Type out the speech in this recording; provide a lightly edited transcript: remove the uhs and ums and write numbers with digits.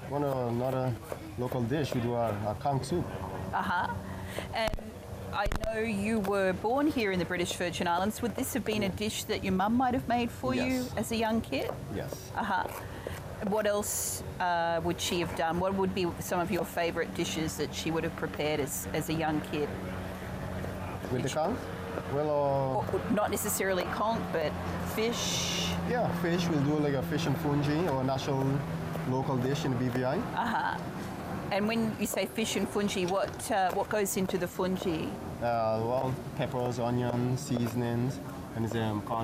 another local dish, we do a conch soup. And I know you were born here in the British Virgin Islands. Would this have been a dish that your mum might have made for you Yes. as a young kid? Yes. What else would she have done? What would be some of your favourite dishes that she would have prepared as a young kid? With the conch? Well, Or not necessarily conch, but fish. yeah, fish. We'll do like a fish and fungi, our national local dish in the BVI. And when you say fish and fungi, what goes into the fungi? Well, peppers, onions, seasonings, and it's corn